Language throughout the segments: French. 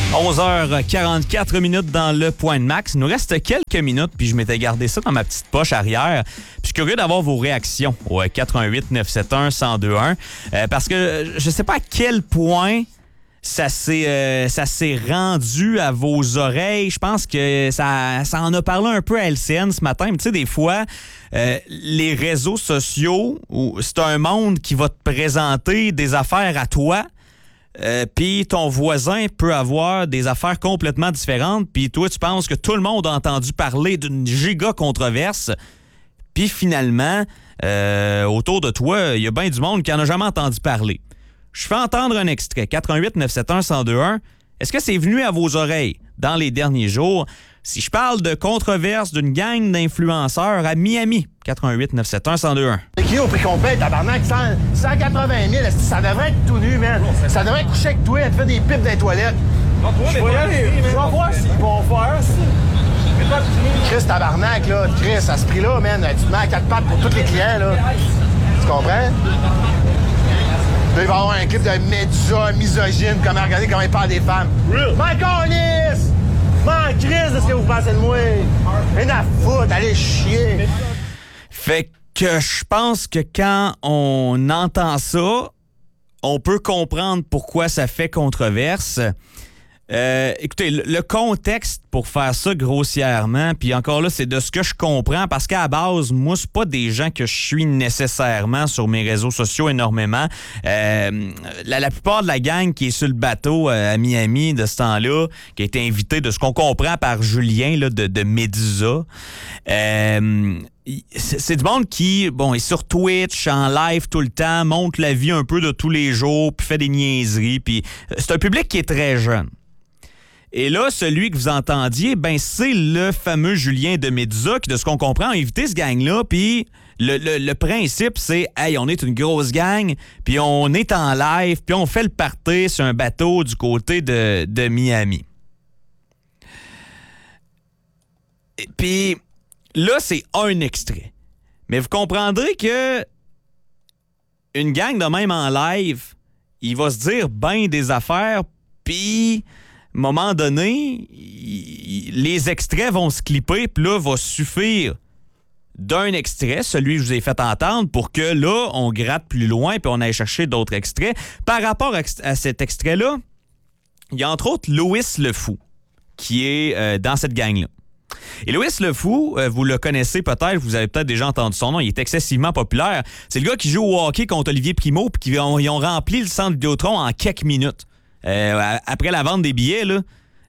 11h44 dans le Point de Max. Il nous reste quelques minutes, puis je m'étais gardé ça dans ma petite poche arrière. Puis je suis curieux d'avoir vos réactions au 418-971-1021. Parce que je sais pas à quel point ça s'est rendu à vos oreilles. Je pense que ça en a parlé un peu à LCN ce matin. Mais tu sais, des fois, les réseaux sociaux, c'est un monde qui va te présenter des affaires à toi. Puis ton voisin peut avoir des affaires complètement différentes, puis toi, tu penses que tout le monde a entendu parler d'une giga controverse, puis finalement, autour de toi, il y a bien du monde qui en a jamais entendu parler. Je fais entendre un extrait, 418-971-1021. Est-ce que c'est venu à vos oreilles dans les derniers jours? Si je parle de controverse d'une gang d'influenceurs à Miami, 418-971-1021. C'est qui au prix qu'on paye, tabarnak? 180 000, ça devrait être tout nu, man. Ça devrait être couché avec toi, elle te fait des pipes dans les toilettes. Je vais y aller. Je vais voir s'ils vont faire ça. Chris, tabarnak, là. Chris, à ce prix-là, man, tu te mets à 4 pattes pour tous les clients, là. Tu comprends? Là, il va y avoir un clip de Médusa misogyne, regardez comment il parle des femmes. M'en calisse! M'en crise de ce que vous pensez de moi! Rien à foutre, allez chier! Fait que je pense que quand on entend ça, on peut comprendre pourquoi ça fait controverse. Écoutez, le contexte pour faire ça grossièrement, puis encore là, c'est de ce que je comprends, parce qu'à la base, moi, c'est pas des gens que je suis nécessairement sur mes réseaux sociaux énormément. La plupart de la gang qui est sur le bateau à Miami de ce temps-là, qui a été invité de ce qu'on comprend par Julien là, de Médusa, c'est du monde qui, bon, est sur Twitch, en live tout le temps, montre la vie un peu de tous les jours, puis fait des niaiseries, puis c'est un public qui est très jeune. Et là, celui que vous entendiez, ben c'est le fameux Julien de Médusa qui, de ce qu'on comprend, a invité ce gang-là, puis le principe, c'est « Hey, on est une grosse gang, puis on est en live, puis on fait le party sur un bateau du côté de Miami. » Puis là, c'est un extrait. Mais vous comprendrez que une gang de même en live, il va se dire ben des affaires, puis à un moment donné, les extraits vont se clipper, puis là, va suffire d'un extrait, celui que je vous ai fait entendre, pour que là, on gratte plus loin, puis on aille chercher d'autres extraits. Par rapport à cet extrait-là, il y a entre autres Louis Le Fou, qui est dans cette gang-là. Et Louis Le Fou, vous le connaissez peut-être, vous avez peut-être déjà entendu son nom, il est excessivement populaire. C'est le gars qui joue au hockey contre Olivier Primo, puis ils ont rempli le centre Vidéotron en quelques minutes. Après la vente des billets, là,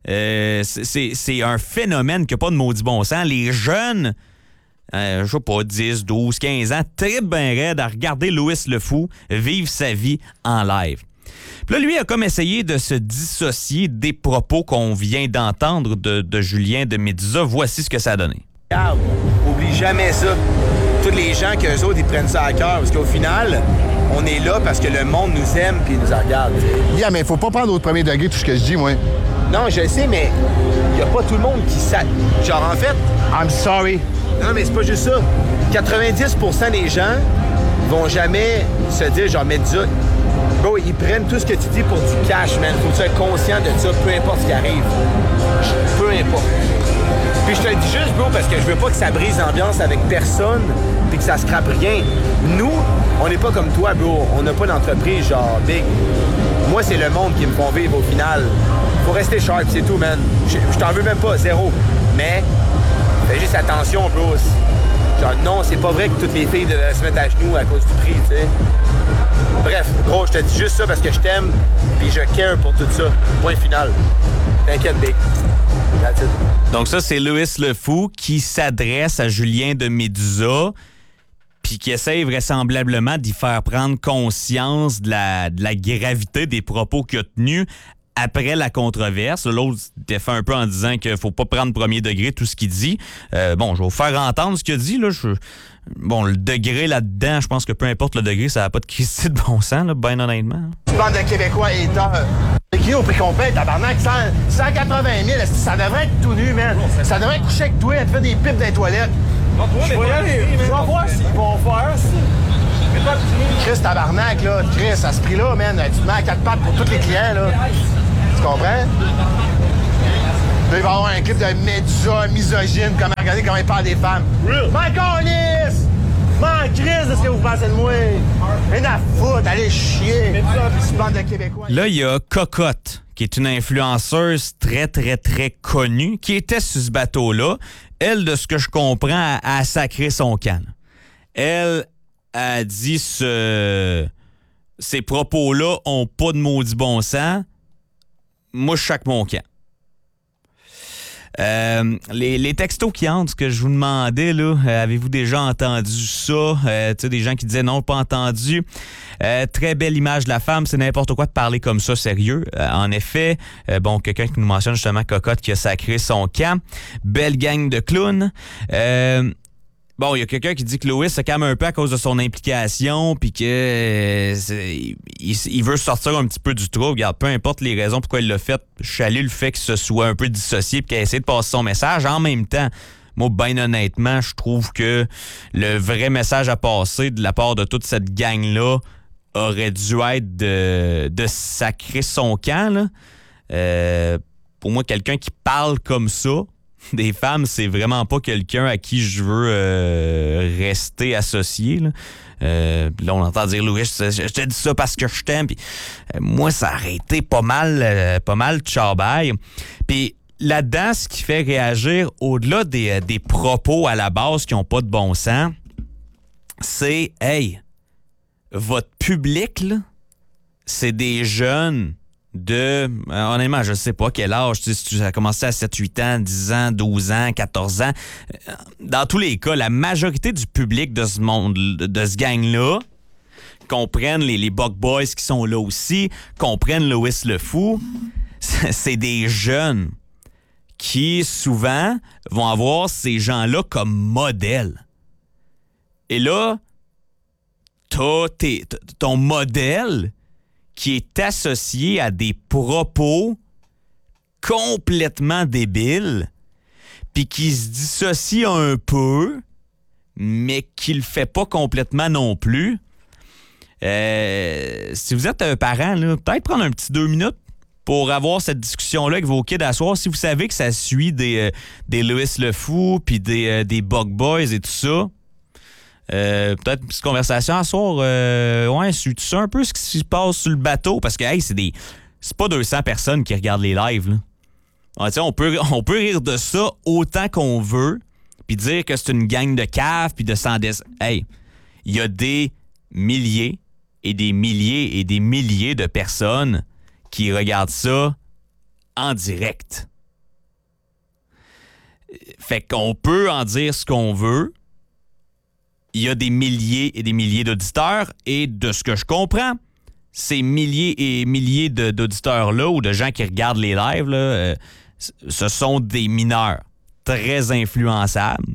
c'est un phénomène qui n'a pas de maudit bon sens. Les jeunes, je sais pas, 10, 12, 15 ans, trippent bien raide à regarder Louis Le Fou vivre sa vie en live. Puis là, lui a comme essayé de se dissocier des propos qu'on vient d'entendre de Julien de Médusa. Voici ce que ça a donné. Regarde, oublie jamais ça. Tous les gens qu'eux autres, ils prennent ça à cœur. Parce qu'au final, on est là parce que le monde nous aime puis nous regarde. Yeah, mais faut pas prendre au premier degré tout ce que je dis, moi. Non, je sais, mais il y a pas tout le monde qui sait. Genre, en fait... I'm sorry. Non, mais c'est pas juste ça. 90% des gens vont jamais se dire, genre, Médusa... Bro, ils prennent tout ce que tu dis pour du cash, man. Faut que tu sois conscient de ça, peu importe ce qui arrive. Peu importe. Puis je te le dis juste, bro, parce que je veux pas que ça brise l'ambiance avec personne puis que ça scrape rien. Nous, on n'est pas comme toi, bro. On n'a pas d'entreprise genre big. Moi, c'est le monde qui me font vivre au final. Faut rester sharp, c'est tout, man. Je t'en veux même pas, zéro. Mais, fais juste attention, bro. Genre, non, c'est pas vrai que toutes les filles devaient se mettre à genoux à cause du prix, tu sais. Bref, gros, je te dis juste ça parce que je t'aime puis je care pour tout ça. Point final. T'inquiète, big. That's it. Donc ça, c'est Louis Le Fou qui s'adresse à Julien de Médusa puis qui essaie vraisemblablement d'y faire prendre conscience de la gravité des propos qu'il a tenus après la controverse. L'autre défend un peu en disant qu'il faut pas prendre premier degré tout ce qu'il dit. Bon, je vais vous faire entendre ce qu'il a dit. Là. Bon, le degré là-dedans, je pense que peu importe le degré, ça n'a pas de crise de bon sens, là, bien honnêtement. Bande de Québécois haters. C'est qui au prix qu'on paye, tabarnak? 180 000, ça devrait être tout nu, man. Ça devrait être couché avec toi, elle te fait des pipes dans les toilettes. Je vais y aller. Je vais voir s'ils vont faire ça. Chris, tabarnak, là. Chris, à ce prix-là, man, tu te mets à 4 pattes pour tous les clients, là. Tu comprends? Là, il va y avoir un clip de Médusa misogyne, regardez comment il parle des femmes. M'en calisse! M'en crise de ce que vous pensez de moi! Rien à foutre, allez chier! Petite bande de Québécois. Là, il y a Cocotte, qui est une influenceuse très, très, très connue, qui était sur ce bateau-là. Elle, de ce que je comprends, a sacré son camp. Elle a dit ces propos-là ont pas de maudit bon sens. Moi, je sac mon camp. Les textos qui entrent, ce que je vous demandais, là, avez-vous déjà entendu ça? Des gens qui disaient non, pas entendu. Très belle image de la femme, c'est n'importe quoi de parler comme ça, sérieux. En effet, quelqu'un qui nous mentionne justement Cocotte qui a sacré son camp. Belle gang de clowns. Il y a quelqu'un qui dit que Louis se calme un peu à cause de son implication puis que il veut sortir un petit peu du trou. Regarde, peu importe les raisons pourquoi il l'a fait, je salue le fait qu'il se soit un peu dissocié puis qu'il a essayé de passer son message. En même temps, moi, bien honnêtement, je trouve que le vrai message à passer de la part de toute cette gang-là aurait dû être de sacrer son camp, là. Pour moi, quelqu'un qui parle comme ça des femmes, c'est vraiment pas quelqu'un à qui je veux rester associé. Là, on entend dire Louis, je te dis ça parce que je t'aime. Puis moi, ça aurait été pas mal tchabaille. Puis là-dedans, ce qui fait réagir, au-delà des propos à la base qui ont pas de bon sens, c'est hey, votre public, là, c'est des jeunes honnêtement, je sais pas quel âge, si ça a commencé à 7, 8 ans, 10 ans, 12 ans, 14 ans. Dans tous les cas, la majorité du public de ce monde, de ce gang-là, comprennent les Buck Boys qui sont là aussi, comprennent Louis le Fou, c'est des jeunes qui, souvent, vont avoir ces gens-là comme modèles. Et là, t'as ton modèle qui est associé à des propos complètement débiles, puis qui se dissocie un peu, mais qui le fait pas complètement non plus. Si vous êtes un parent, là, peut-être prendre un petit 2 minutes pour avoir cette discussion-là avec vos kids à soir. Si vous savez que ça suit des Louis le Fou, puis des Buck Boys et tout ça, peut-être une petite conversation à soir. Tu sais un peu ce qui se passe sur le bateau? Parce que, hey, c'est pas 200 personnes qui regardent les lives, là. On peut rire de ça autant qu'on veut, puis dire que c'est une gang de caves, puis de sans Hey, il y a des milliers et des milliers et des milliers de personnes qui regardent ça en direct. Fait qu'on peut en dire ce qu'on veut. Il y a des milliers et des milliers d'auditeurs et de ce que je comprends, ces milliers et milliers d'auditeurs-là ou de gens qui regardent les lives, là, ce sont des mineurs très influençables.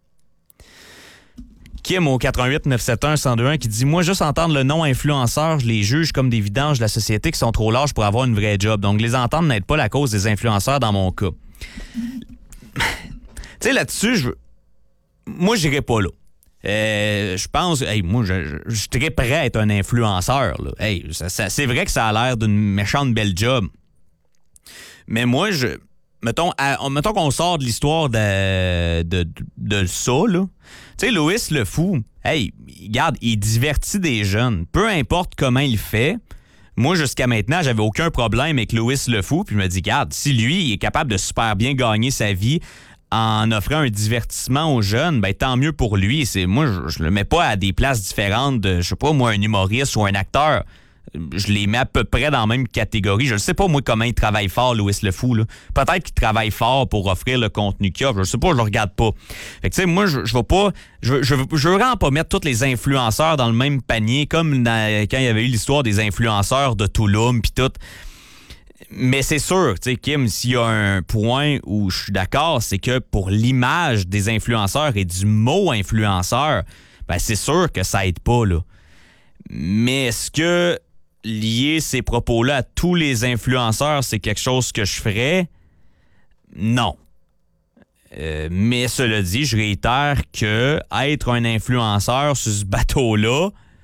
Kim au 88 971 1021 qui dit « Moi, juste entendre le nom influenceur, je les juge comme des vidanges de la société qui sont trop larges pour avoir une vraie job. Donc, les entendre n'aide pas la cause des influenceurs dans mon cas. » Tu sais, là-dessus, moi, j'irai pas là. Je pense, moi, je suis très prêt à être un influenceur. Là. C'est vrai que ça a l'air d'une méchante belle job. Mais moi, mettons qu'on sort de l'histoire de ça, là. Tu sais, Louis le Fou, regarde, il divertit des jeunes. Peu importe comment il fait. Moi, jusqu'à maintenant, j'avais aucun problème avec Louis le Fou. Puis je me dis, regarde, si lui, il est capable de super bien gagner sa vie en offrant un divertissement aux jeunes, ben tant mieux pour lui. Moi, je le mets pas à des places différentes de, je sais pas, moi, un humoriste ou un acteur. Je les mets à peu près dans la même catégorie. Je ne sais pas, moi, comment il travaille fort, Louis le Fou. Là. Peut-être qu'il travaille fort pour offrir le contenu qu'il offre. Je ne sais pas, je le regarde pas. Fait que, tu sais, moi, je veux pas... Je veux vraiment pas mettre tous les influenceurs dans le même panier, comme quand il y avait eu l'histoire des influenceurs de Tulum puis tout. Mais c'est sûr, tu sais, Kim, s'il y a un point où je suis d'accord, c'est que pour l'image des influenceurs et du mot influenceur, ben c'est sûr que ça aide pas, là. Mais est-ce que lier ces propos-là à tous les influenceurs, c'est quelque chose que je ferais? Non. Mais cela dit, je réitère que être un influenceur sur ce bateau-là,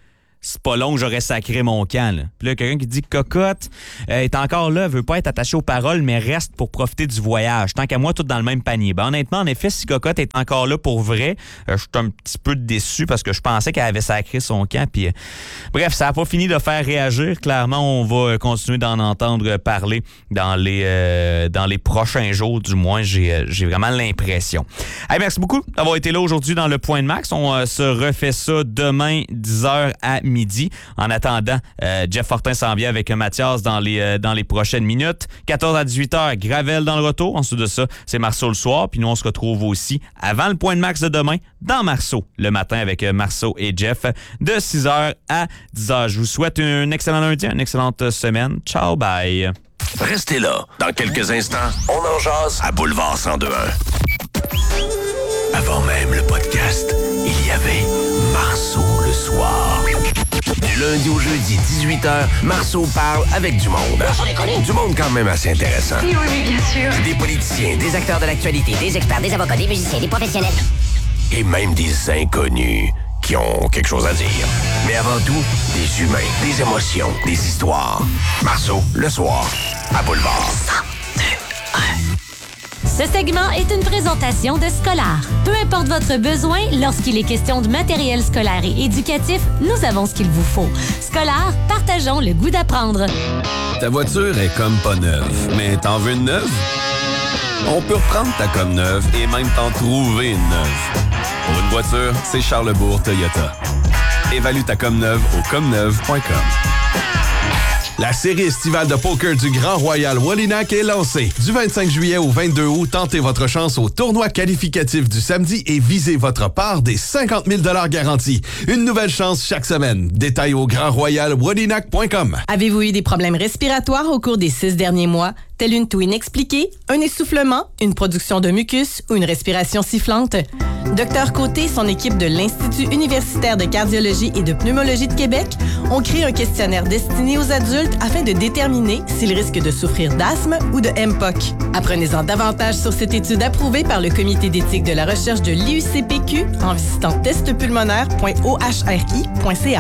c'est pas long que j'aurais sacré mon camp. Là. Puis là, quelqu'un qui dit que Cocotte est encore là, veut pas être attaché aux paroles, mais reste pour profiter du voyage. Tant qu'à moi, tout dans le même panier. Ben, honnêtement, en effet, si Cocotte est encore là pour vrai, je suis un petit peu déçu parce que je pensais qu'elle avait sacré son camp. Puis, bref, ça n'a pas fini de faire réagir. Clairement, on va continuer d'en entendre parler dans les prochains jours, du moins, j'ai vraiment l'impression. Hey, merci beaucoup d'avoir été là aujourd'hui dans le Point de Max. On se refait ça demain, 10h à midi. En attendant, Jeff Fortin s'en vient avec Mathias dans les prochaines minutes. 14 à 18h, Gravel dans le retour. Ensuite de ça, c'est Marceau le soir. Puis nous, on se retrouve aussi avant le Point de Max de demain dans Marceau le matin avec Marceau et Jeff de 6h à 10h. Je vous souhaite un excellent lundi, une excellente semaine. Ciao, bye. Restez là. Dans quelques instants, on en jase à Boulevard 102.1. Avant même le podcast, il y avait Marceau le soir. Du lundi au jeudi, 18h, Marceau parle avec du monde. Du monde quand même assez intéressant. Oui, bien sûr. Des politiciens, Des acteurs de l'actualité, des experts, des avocats, des musiciens, des professionnels. et même des inconnus qui ont quelque chose à dire. Mais avant tout, des humains, des émotions, des histoires. Marceau, le soir, à Boulevard. Ce segment est une présentation de Scolar. Peu importe votre besoin, lorsqu'il est question de matériel scolaire et éducatif, nous avons ce qu'il vous faut. Scolar, partageons le goût d'apprendre. Ta voiture est comme pas neuve, mais t'en veux une neuve? On peut reprendre ta comme neuve et même t'en trouver une neuve. Pour une voiture, c'est Charlesbourg Toyota. Évalue ta comme neuve au comneuve.com. La série estivale de poker du Grand Royal Wallinac est lancée. Du 25 juillet au 22 août, tentez votre chance au tournoi qualificatif du samedi et visez votre part des 50 000 $ garantis. Une nouvelle chance chaque semaine. Détails au grandroyalwallinac.com. Avez-vous eu des problèmes respiratoires au cours des 6 derniers mois, tels une toux inexpliquée, un essoufflement, une production de mucus ou une respiration sifflante? Dr Côté et son équipe de l'Institut universitaire de cardiologie et de pneumologie de Québec ont créé un questionnaire destiné aux adultes afin de déterminer s'ils risquent de souffrir d'asthme ou de MPOC. Apprenez-en davantage sur cette étude approuvée par le Comité d'éthique de la recherche de l'IUCPQ en visitant testpulmonaire.ohri.ca.